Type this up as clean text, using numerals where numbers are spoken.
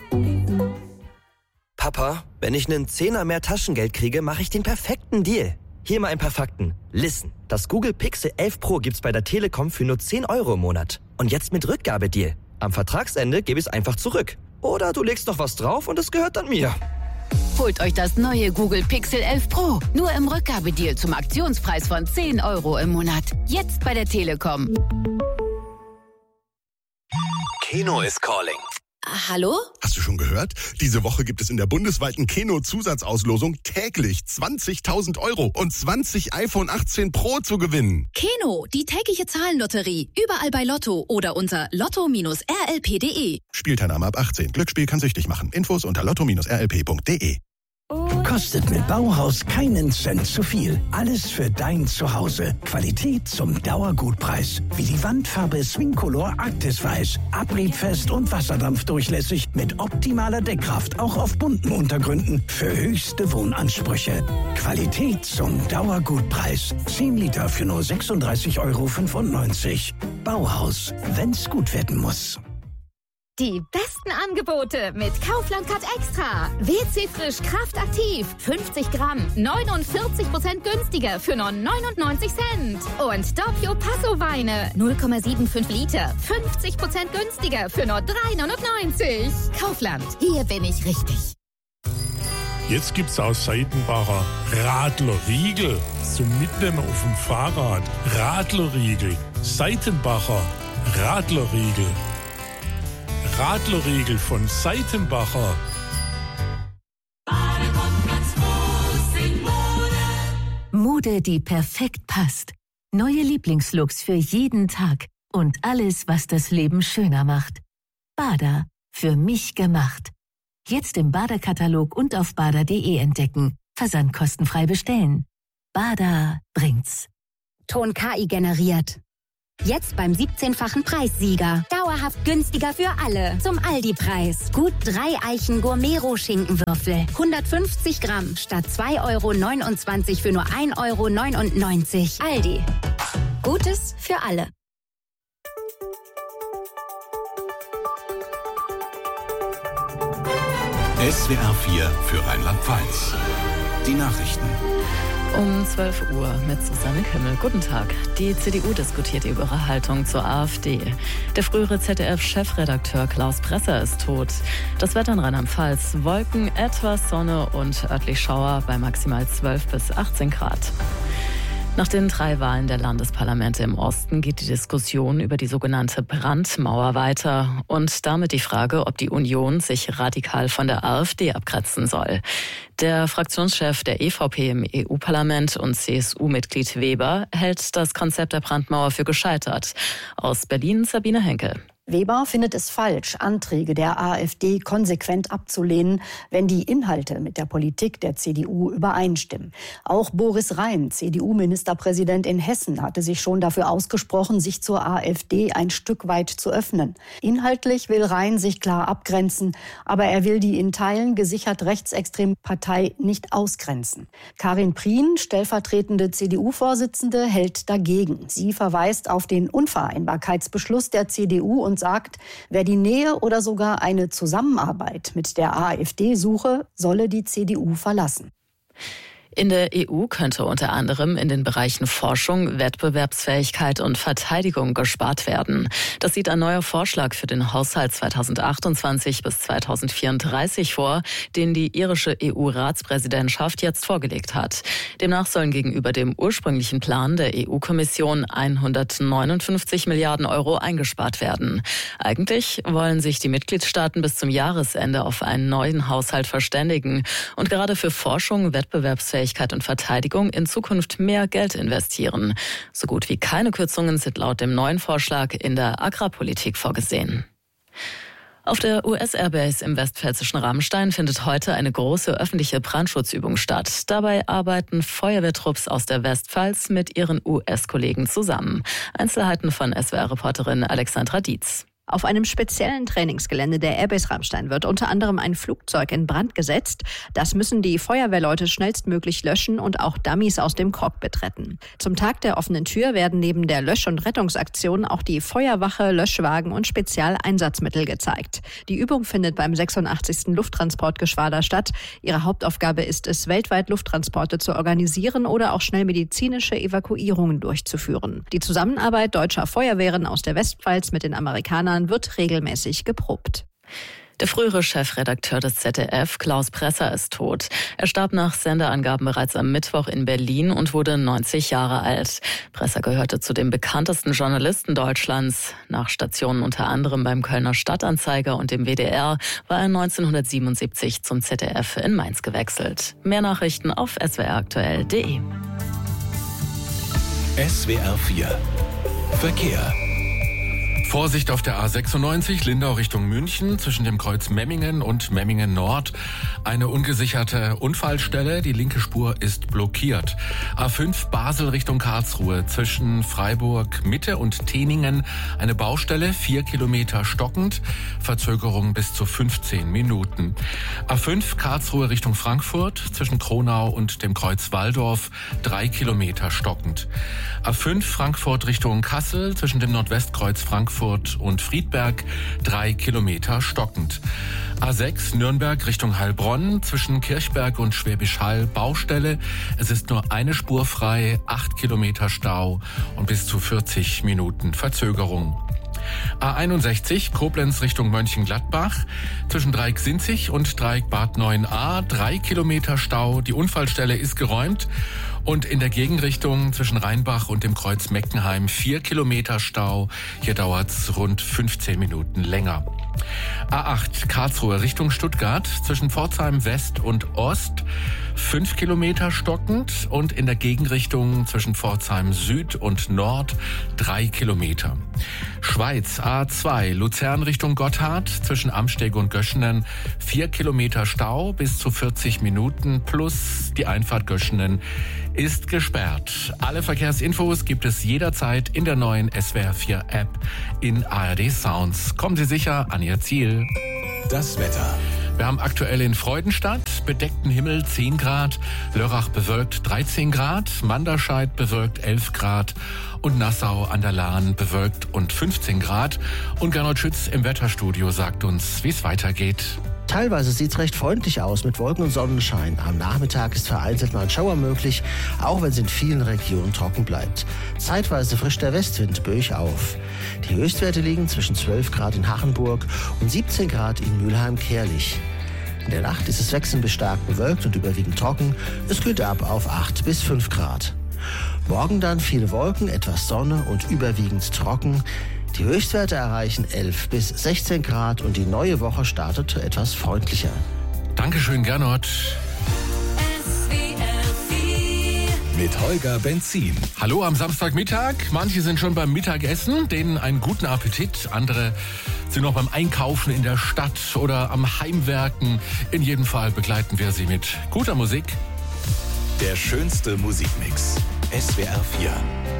Papa, wenn ich einen Zehner mehr Taschengeld kriege, mache ich den perfekten Deal. Hier mal ein paar Fakten. Listen, das Google Pixel 11 Pro gibt's bei der Telekom für nur 10 € im Monat. Und jetzt mit Rückgabedeal. Am Vertragsende gebe ich es einfach zurück. Oder du legst noch was drauf und es gehört dann mir. Holt euch das neue Google Pixel 11 Pro. Nur im Rückgabedeal zum Aktionspreis von 10 € im Monat. Jetzt bei der Telekom. Keno is calling. Hallo? Hast du schon gehört? Diese Woche gibt es in der bundesweiten Keno-Zusatzauslosung täglich 20.000 € und 20 iPhone 18 Pro zu gewinnen. Keno, die tägliche Zahlenlotterie. Überall bei Lotto oder unter lotto-rlp.de. Spielteilnahme ab 18. Glücksspiel kann süchtig machen. Infos unter lotto-rlp.de. Kostet mit Bauhaus keinen Cent zu viel. Alles für dein Zuhause. Qualität zum Dauergutpreis. Wie die Wandfarbe Swingcolor Arktis Weiß. Abriebfest und wasserdampfdurchlässig mit optimaler Deckkraft. Auch auf bunten Untergründen für höchste Wohnansprüche. Qualität zum Dauergutpreis. 10 Liter für nur 36,95 €. Bauhaus. Wenn's gut werden muss. Die besten Angebote mit Kaufland Card Extra. WC Frisch Kraftaktiv. 50 Gramm. 49% günstiger für nur 99 Cent. Und Doppio Passo Weine. 0,75 Liter. 50% günstiger für nur 3,99 €. Kaufland. Hier bin ich richtig. Jetzt gibt's aus Seitenbacher Radlerriegel zum Mitnehmen auf dem Fahrrad. Radlerriegel. Seitenbacher Radlerriegel. Radlerriegel von Seitenbacher. Mode, die perfekt passt. Neue Lieblingslooks für jeden Tag. Und alles, was das Leben schöner macht. Bader. Für mich gemacht. Jetzt im Bader-Katalog und auf bader.de entdecken. Versandkostenfrei bestellen. Bader bringt's. Ton KI generiert. Jetzt beim 17-fachen Preissieger. Dauerhaft günstiger für alle. Zum Aldi-Preis. Gut 3 Eichen Gourmet-Roh-Schinkenwürfel. 150 Gramm statt 2,29 € für nur 1,99 €. Aldi. Gutes für alle. SWR 4 für Rheinland-Pfalz. Die Nachrichten. Um 12 Uhr mit Susanne Kimmel. Guten Tag. Die CDU diskutiert über ihre Haltung zur AfD. Der frühere ZDF-Chefredakteur Klaus Presser ist tot. Das Wetter in Rheinland-Pfalz: Wolken, etwas Sonne und örtlich Schauer bei maximal 12 bis 18 Grad. Nach den 3 Wahlen der Landesparlamente im Osten geht die Diskussion über die sogenannte Brandmauer weiter und damit die Frage, ob die Union sich radikal von der AfD abgrenzen soll. Der Fraktionschef der EVP im EU-Parlament und CSU-Mitglied Weber hält das Konzept der Brandmauer für gescheitert. Aus Berlin Sabine Henkel. Weber findet es falsch, Anträge der AfD konsequent abzulehnen, wenn die Inhalte mit der Politik der CDU übereinstimmen. Auch Boris Rhein, CDU-Ministerpräsident in Hessen, hatte sich schon dafür ausgesprochen, sich zur AfD ein Stück weit zu öffnen. Inhaltlich will Rhein sich klar abgrenzen, aber er will die in Teilen gesichert rechtsextreme Partei nicht ausgrenzen. Karin Prien, stellvertretende CDU-Vorsitzende, hält dagegen. Sie verweist auf den Unvereinbarkeitsbeschluss der CDU und sagt, wer die Nähe oder sogar eine Zusammenarbeit mit der AfD suche, solle die CDU verlassen. In der EU könnte unter anderem in den Bereichen Forschung, Wettbewerbsfähigkeit und Verteidigung gespart werden. Das sieht ein neuer Vorschlag für den Haushalt 2028 bis 2034 vor, den die irische EU-Ratspräsidentschaft jetzt vorgelegt hat. Demnach sollen gegenüber dem ursprünglichen Plan der EU-Kommission 159 Milliarden € eingespart werden. Eigentlich wollen sich die Mitgliedstaaten bis zum Jahresende auf einen neuen Haushalt verständigen und gerade für Forschung, Wettbewerbsfähigkeit und Verteidigung in Zukunft mehr Geld investieren. So gut wie keine Kürzungen sind laut dem neuen Vorschlag in der Agrarpolitik vorgesehen. Auf der US-Airbase im westpfälzischen Rammstein findet heute eine große öffentliche Brandschutzübung statt. Dabei arbeiten Feuerwehrtrupps aus der Westpfalz mit ihren US-Kollegen zusammen. Einzelheiten von SWR-Reporterin Alexandra Dietz. Auf einem speziellen Trainingsgelände der Airbase Ramstein wird unter anderem ein Flugzeug in Brand gesetzt. Das müssen die Feuerwehrleute schnellstmöglich löschen und auch Dummies aus dem Cockpit retten. Zum Tag der offenen Tür werden neben der Lösch- und Rettungsaktion auch die Feuerwache, Löschwagen und Spezialeinsatzmittel gezeigt. Die Übung findet beim 86. Lufttransportgeschwader statt. Ihre Hauptaufgabe ist es, weltweit Lufttransporte zu organisieren oder auch schnell medizinische Evakuierungen durchzuführen. Die Zusammenarbeit deutscher Feuerwehren aus der Westpfalz mit den Amerikanern wird regelmäßig geprobt. Der frühere Chefredakteur des ZDF, Klaus Presser, ist tot. Er starb nach Sendeangaben bereits am Mittwoch in Berlin und wurde 90 Jahre alt. Presser gehörte zu den bekanntesten Journalisten Deutschlands. Nach Stationen unter anderem beim Kölner Stadtanzeiger und dem WDR war er 1977 zum ZDF in Mainz gewechselt. Mehr Nachrichten auf swraktuell.de. SWR 4 Verkehr. Vorsicht auf der A96 Lindau Richtung München zwischen dem Kreuz Memmingen und Memmingen Nord. Eine ungesicherte Unfallstelle, die linke Spur ist blockiert. A5 Basel Richtung Karlsruhe zwischen Freiburg Mitte und Teningen eine Baustelle, 4 Kilometer stockend, Verzögerung bis zu 15 Minuten. A5 Karlsruhe Richtung Frankfurt zwischen Kronau und dem Kreuz Walldorf 3 Kilometer stockend. A5 Frankfurt Richtung Kassel zwischen dem Nordwestkreuz Frankfurt und Friedberg 3 Kilometer stockend. A6 Nürnberg Richtung Heilbronn zwischen Kirchberg und Schwäbisch Hall Baustelle. Es ist nur eine Spur frei, 8 Kilometer Stau und bis zu 40 Minuten Verzögerung. A61 Koblenz Richtung Mönchengladbach zwischen Dreieck-Sinzig und Dreieck-Bad 9a 3 Kilometer Stau. Die Unfallstelle ist geräumt. Und in der Gegenrichtung zwischen Rheinbach und dem Kreuz Meckenheim 4 Kilometer Stau. Hier dauert's rund 15 Minuten länger. A8 Karlsruhe Richtung Stuttgart zwischen Pforzheim West und Ost 5 Kilometer stockend und in der Gegenrichtung zwischen Pforzheim Süd und Nord 3 Kilometer. Schweiz A2 Luzern Richtung Gotthard zwischen Amsteg und Göschenen 4 Kilometer Stau bis zu 40 Minuten plus die Einfahrt Göschenen ist gesperrt. Alle Verkehrsinfos gibt es jederzeit in der neuen SWR 4 App in ARD Sounds. Kommen Sie sicher an Ihr Ziel. Das Wetter. Wir haben aktuell in Freudenstadt bedeckten Himmel 10 Grad, Lörrach bewölkt 13 Grad, Manderscheid bewölkt 11 Grad und Nassau an der Lahn bewölkt und 15 Grad. Und Gernot Schütz im Wetterstudio sagt uns, wie es weitergeht. Teilweise sieht es recht freundlich aus mit Wolken und Sonnenschein. Am Nachmittag ist vereinzelt mal ein Schauer möglich, auch wenn es in vielen Regionen trocken bleibt. Zeitweise frischt der Westwind böig auf. Die Höchstwerte liegen zwischen 12 Grad in Hachenburg und 17 Grad in Mülheim-Kärlich. In der Nacht ist es wechselnd bis stark bewölkt und überwiegend trocken. Es kühlt ab auf 8 bis 5 Grad. Morgen dann viele Wolken, etwas Sonne und überwiegend trocken. Die Höchstwerte erreichen 11 bis 16 Grad und die neue Woche startet etwas freundlicher. Dankeschön, Gernot. Mit Holger Benzin. Hallo am Samstagmittag. Manche sind schon beim Mittagessen, denen einen guten Appetit. Andere sind noch beim Einkaufen in der Stadt oder am Heimwerken. In jedem Fall begleiten wir Sie mit guter Musik. Der schönste Musikmix. SWR 4.